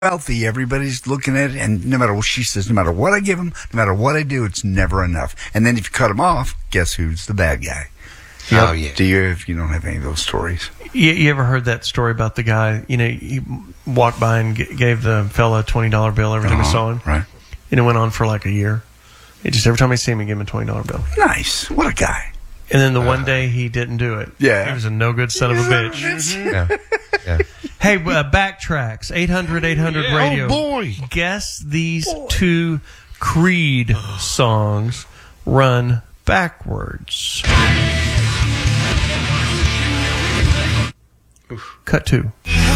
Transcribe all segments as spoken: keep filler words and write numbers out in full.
wealthy. Everybody's looking at it, and no matter what she says, no matter what I give them, no matter what I do, it's never enough. And then if you cut them off, guess who's the bad guy? Yep. Oh, yeah. Do you, if you don't have any of those stories? You, you ever heard that story about the guy, you know, he walked by and g- gave the fella a twenty dollar bill every time uh-huh, he saw him? Right. And it went on for like a year. It just every time I see him, he gave him a twenty dollar bill. Nice. What a guy. And then the uh, one day he didn't do it. Yeah. He was a no-good son of a bitch. Mm-hmm. Yeah. Yeah. Hey, uh, Backtracks, eight hundred eight hundred Yeah. radio. Oh, boy. Guess these boy. two Creed songs run backwards. Oof. Cut two.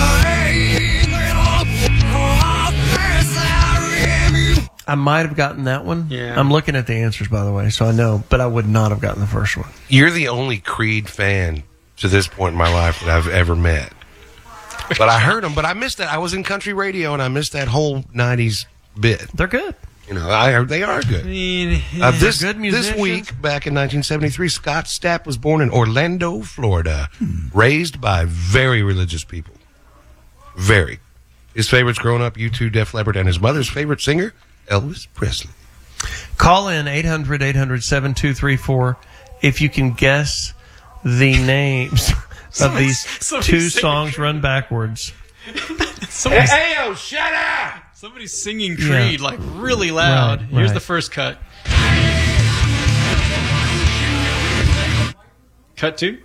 I might have gotten that one. Yeah. I'm looking at the answers, by the way, so I know, but I would not have gotten the first one. You're the only Creed fan to this point in my life that I've ever met. But I heard them, but I missed that. I was in country radio, and I missed that whole nineties bit. They're good. You know, I they are good. I mean, Uh, this, good this week, back in nineteen seventy-three, Scott Stapp was born in Orlando, Florida, hmm. raised by very religious people. Very. His favorites growing up, U two, Def Leppard, and his mother's favorite singer, Elvis Presley. Call in eight hundred eight hundred seven two three four if you can guess the names of these two songs run backwards. Somebody's, hey, hey, oh, shut up! Somebody's singing Creed, yeah. like, really loud. Right, Here's right. the first cut. Cut two.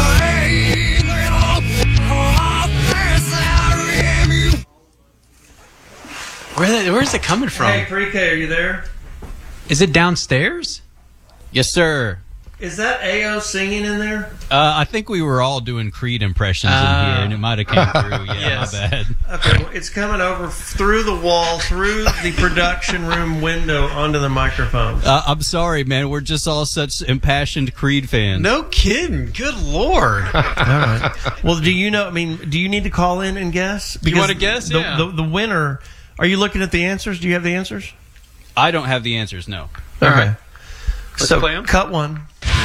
Where where's it coming from? Hey, Pre-K, are you there? Is it downstairs? Yes, sir. Is that A O singing in there? Uh, I think we were all doing Creed impressions Uh, in here, and it might have came through. Yeah, yes. my bad. Okay, well, it's coming over through the wall, through the production room window onto the microphone. Uh, I'm sorry, man. We're just all such impassioned Creed fans. No kidding. Good Lord. All right. Well, do you know, I mean, do you need to call in and guess? You wanna guess? The, Yeah. the, the winner, are you looking at the answers? Do you have the answers? I don't have the answers, no. All Okay. right. Let's So, play 'em. cut one.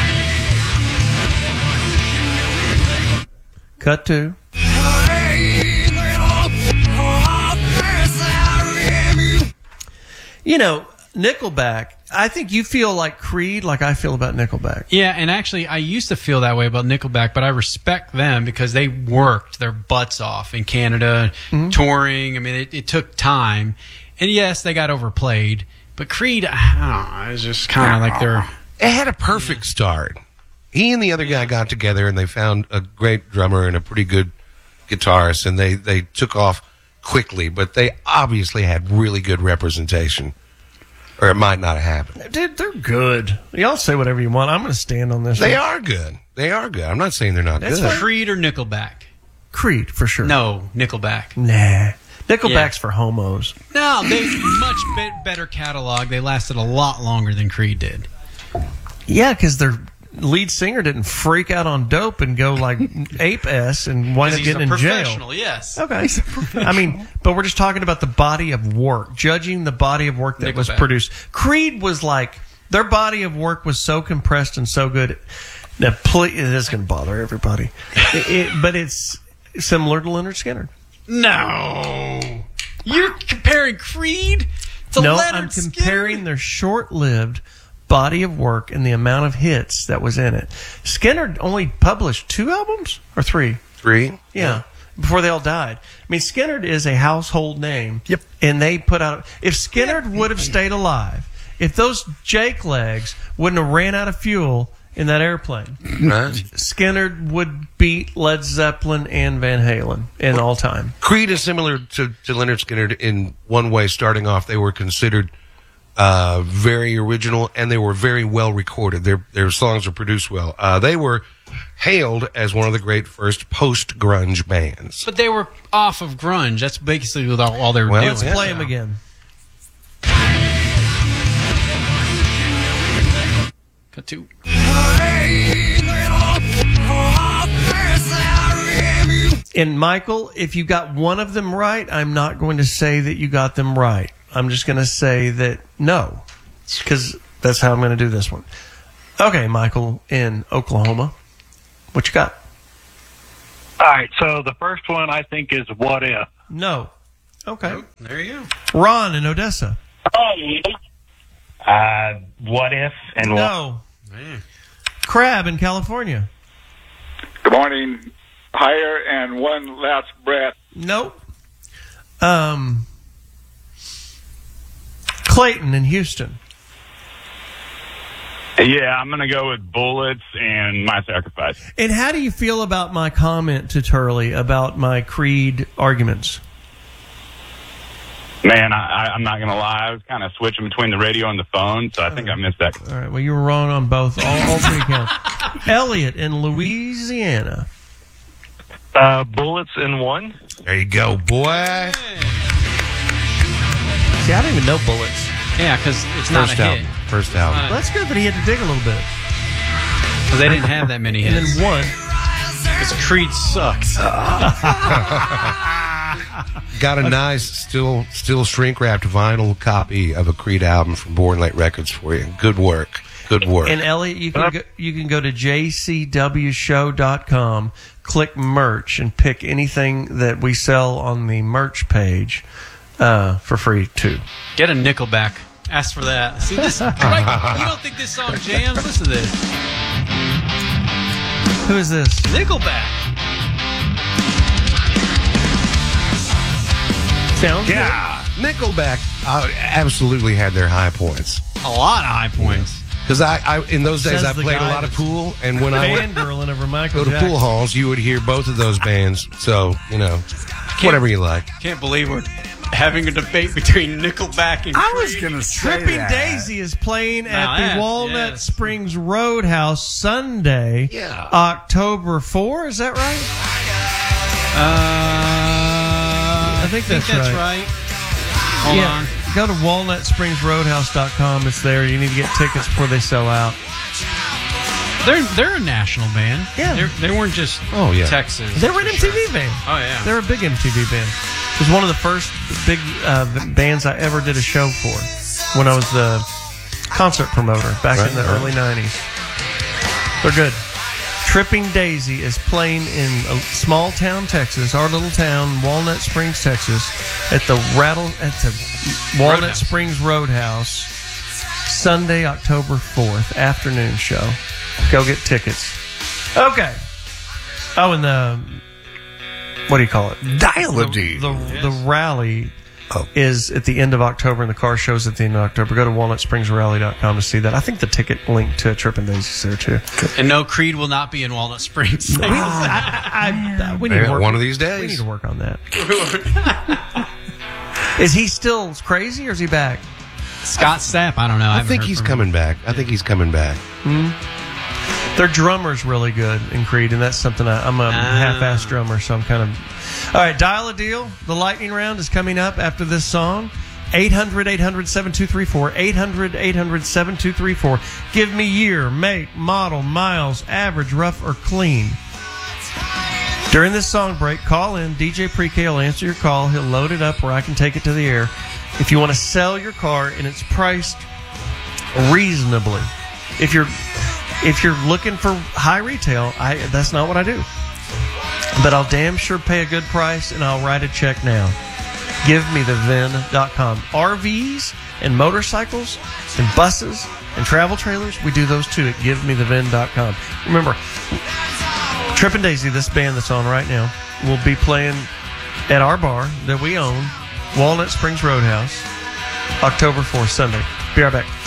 Cut two. You know, Nickelback, I think you feel like Creed like I feel about Nickelback. Yeah, and actually, I used to feel that way about Nickelback, but I respect them because they worked their butts off in Canada, Mm-hmm. touring. I mean, it, it took time. And yes, they got overplayed. But Creed, I don't know, it's just kind of like they're... It had a perfect start. He and the other guy got together, and they found a great drummer and a pretty good guitarist, and they, they took off quickly, but they obviously had really good representation, or it might not have happened. Dude, they're good. Y'all say whatever you want. I'm going to stand on this. They one. are good. They are good. I'm not saying they're not That's good. Creed or Nickelback? Creed, for sure. No, Nickelback. Nah. Nickelback's Yeah. for homos. No, they much bit better catalog. They lasted a lot longer than Creed did. Yeah, because their lead singer didn't freak out on dope and go like ape s and wind up He's a getting in jail. professional, yes. Okay. I mean, but we're just talking about the body of work, judging the body of work that was Nickelback. produced. Creed was like, their body of work was so compressed and so good. Now, please, it is going to bother everybody. It, it, but it's similar to Leonard Skinner. No. You're comparing Creed to no, Leonard I'm comparing Skinner? their short-lived body of work and the amount of hits that was in it. Skinner only published two albums or three. Three? Yeah, before they all died. I mean, Skinner is a household name. Yep. And they put out. If Skinner would have stayed alive, if those Jake legs wouldn't have ran out of fuel in that airplane, Right. Skinner would beat Led Zeppelin and Van Halen in all time. Creed is similar to, to Leonard Skinner in one way. Starting off, they were considered uh, very original, and they were very well recorded. Their their songs were produced well. Uh, they were hailed as one of the great first post-grunge bands. But they were off of grunge. That's basically all, all they were Well, doing. Let's yeah. play them again. Cut two. And Michael, if you got one of them right, I'm not going to say that you got them right. I'm just going to say that no, because that's how I'm going to do this one. Okay, Michael in Oklahoma, what you got? All right, so the first one I think is What If. No. Okay. There you go. Ron in Odessa. Uh, what if and what? No. Man. Crab in California. Good morning. Higher and one last breath. Nope. Um, Clayton in Houston. Yeah, I'm going to go with bullets and my sacrifice. And how do you feel about my comment to Turley about my Creed arguments? Man, I, I, I'm not going to lie. I was kind of switching between the radio and the phone, so I think I missed that. All right. Well, you were wrong on both, all, all three counts. Elliot in Louisiana. Uh, bullets in one. There you go, boy. See, I don't even know bullets. Yeah, because it's not First a album. hit. First album. Well, that's good that he had to dig a little bit. Because they didn't have that many And hits. then one. Because Creed sucks. Got a nice, still still shrink wrapped vinyl copy of a Creed album from Born Late Records for you. Good work. Good work. And Elliot, you can go, you can go to j c w show dot com, click merch, and pick anything that we sell on the merch page uh, for free too. Get a Nickelback. Ask for that. See this? Right? You don't think this song jams? Listen to this. Who is this? Nickelback. Sounds yeah, Nickelback uh, absolutely had their high points. A lot of high points. Because I, I, in those days, Says I the played a guy lot of that's pool, and when I went fangirling over Michael go to Jackson. pool halls, you would hear both of those bands. So you know, whatever you like. Can't believe we're having a debate between Nickelback and Creed. I was going to say Tripping that. Daisy is playing Now at the that- Walnut yes. Springs Roadhouse Sunday, Yeah. October fourth. Is that right? Uh, I think that's that's right. right. Hold yeah. on. Go to walnut springs roadhouse dot com. It's there. You need to get tickets before they sell out. They're they're a national band. Yeah. They're, they weren't just Oh, yeah. Texas. They were an M T V band. Oh yeah. They're a big M T V band. It was one of the first big uh, bands I ever did a show for when I was the concert promoter back Right, in the right. early nineties. They're good. Tripping Daisy is playing in a small town, Texas, our little town, Walnut Springs, Texas, at the Rattle at the Walnut Roadhouse. Springs Roadhouse, Sunday, October fourth, afternoon show. Go get tickets. Okay. Oh, and the what do you call it? Dial-a-dee. The the rally Oh. is at the end of October, and the car shows at the end of October. Go to walnut springs rally dot com to see that. I think the ticket link to Trippin' Daisies there too. And no, Creed will not be in Walnut Springs. We, I, I, I, we need to Yeah, work, one of these We days. need to work on that. Is he still crazy, or is he back? Scott Stapp, I don't know. I, I haven't think heard he's from coming him. back. I think he's coming back. Their drummer's really good in Creed, and that's something I, I'm a half-ass drummer, so I'm kind of. All right, dial a deal. The lightning round is coming up after this song. eight hundred, eight hundred, seven two three four. eight hundred, eight hundred, seven two three four. Give me year, make, model, miles, average, rough, or clean. During this song break, call in. D J Pre-K will answer your call. He'll load it up where I can take it to the air. If you want to sell your car and it's priced reasonably, if you're if you're looking for high retail, I that's not what I do. But I'll damn sure pay a good price, and I'll write a check now. give me the vin dot com. R Vs and motorcycles and buses and travel trailers, we do those too at give me the vin dot com. Remember, Trippin' Daisy, this band that's on right now, will be playing at our bar that we own, Walnut Springs Roadhouse, October fourth, Sunday. Be right back.